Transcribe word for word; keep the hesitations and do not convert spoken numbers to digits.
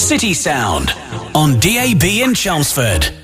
City Sound on D A B in Chelmsford.